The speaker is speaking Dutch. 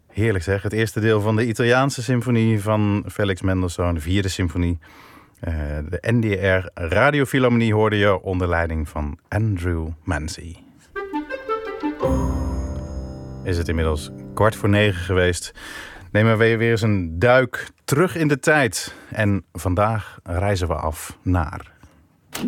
Heerlijk zeg. Het eerste deel van de Italiaanse symfonie van Felix Mendelssohn, de 4e symfonie. De NDR Radiofilharmonie hoorde je onder leiding van Andrew Mancy. Is het inmiddels 8:45 geweest. Nemen we weer eens een duik terug in de tijd. En vandaag reizen we af naar